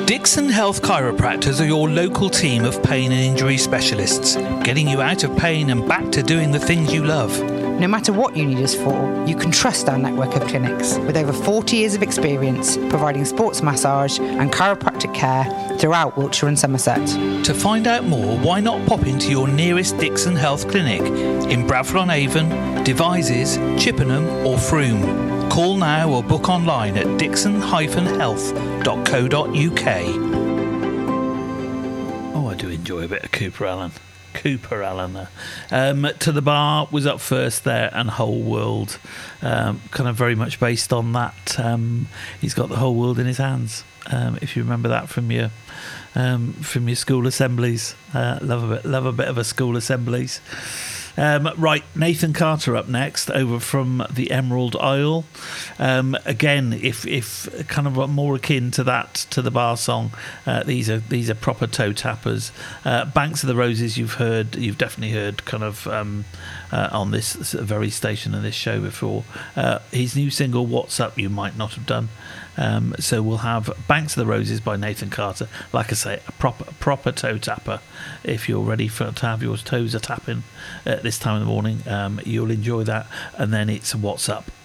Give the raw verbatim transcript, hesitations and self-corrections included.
Dixon Health Chiropractors are your local team of pain and injury specialists, getting you out of pain and back to doing the things you love. No matter what you need us for, you can trust our network of clinics with over forty years of experience providing sports massage and chiropractic care throughout Wiltshire and Somerset. To find out more, why not pop into your nearest Dixon Health Clinic in Bradford-on-Avon, Devizes, Chippenham or Frome. Call now or book online at dixon dash health dot co dot uk. Oh, I do enjoy a bit of Cooper Allen. Cooper Allen there. Um, To the Bar was up first there, and Whole World, um, kind of very much based on that. Um, he's got the whole world in his hands. Um, if you remember that from your um, from your school assemblies, uh, love a bit, love a bit of a school assemblies. Um, right, Nathan Carter up next, over from the Emerald Isle. Um, again, if if kind of more akin to that, to the bar song, uh, these are these are proper toe tappers. Uh, Banks of the Roses, you've heard, you've definitely heard, kind of um, uh, on this very station and this show before. Uh, his new single, What's Up, you might not have done. Um, so we'll have Banks of the Roses by Nathan Carter. Like I say, a proper a proper toe tapper. If you're ready for to have your toes a tapping at this time of the morning, um, you'll enjoy that. And then it's What's Up.